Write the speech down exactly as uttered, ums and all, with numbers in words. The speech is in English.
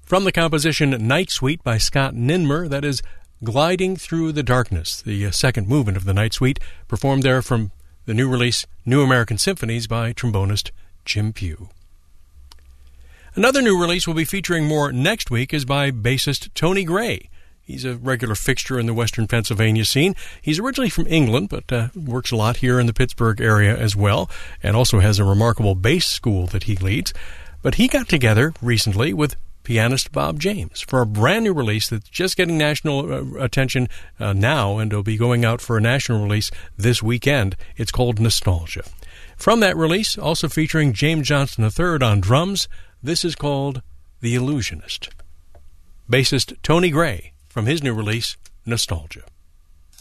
From the composition Night Suite by Scott Ninmer, that is Gliding Through the Darkness, the uh, second movement of the Night Suite, performed there from the new release New American Symphonies by trombonist Jim Pugh. Another new release we'll be featuring more next week is by bassist Tony Gray. He's a regular fixture in the western Pennsylvania scene. He's originally from England, but uh, works a lot here in the Pittsburgh area as well, and also has a remarkable bass school that he leads. But he got together recently with pianist Bob James for a brand new release that's just getting national uh, attention uh, now, and it'll be going out for a national release this weekend. It's called Nostalgia. From that release, also featuring James Johnson the third on drums, this is called The Illusionist. Bassist Tony Gray, from his new release, Nostalgia.